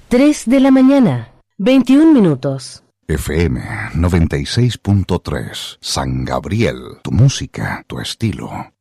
3 de la mañana, 21 minutos. FM 96.3, San Gabriel, tu música, tu estilo.